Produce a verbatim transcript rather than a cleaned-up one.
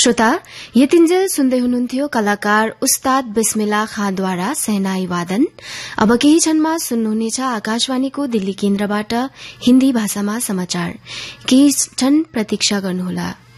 श्रोता यतिन्जेल सुन्दै हुनुहुन्थ्यो कलाकार उस्ताद बिस्मिल्ला खाँद्वारा सेहनाई वादन। अब केही क्षणमा सुन्नुहुनेछ आकाशवाणीको दिल्ली केन्द्रबाट हिन्दी भाषामा समाचार। केही क्षण प्रतीक्षा गर्नुहोला।